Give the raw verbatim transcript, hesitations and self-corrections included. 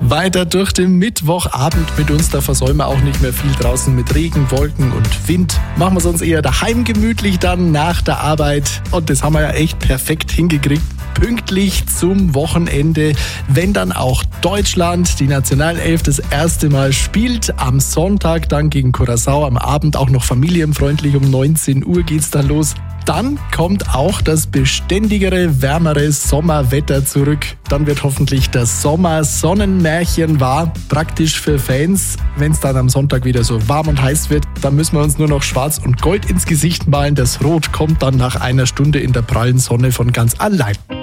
Weiter durch den Mittwochabend mit uns, da versäumen wir auch nicht mehr viel draußen mit Regen, Wolken und Wind. Machen wir es uns eher daheim gemütlich dann nach der Arbeit. Und das haben wir ja echt perfekt hingekriegt. Pünktlich zum Wochenende, wenn dann auch Deutschland, die Nationalelf, das erste Mal spielt. Am Sonntag dann gegen Curaçao, am Abend auch noch familienfreundlich, um neunzehn Uhr geht's dann los. Dann kommt auch das beständigere, wärmere Sommerwetter zurück. Dann wird hoffentlich das Sommer-Sonnenmärchen wahr. Praktisch für Fans, wenn es dann am Sonntag wieder so warm und heiß wird. Dann müssen wir uns nur noch schwarz und gold ins Gesicht malen. Das Rot kommt dann nach einer Stunde in der prallen Sonne von ganz allein.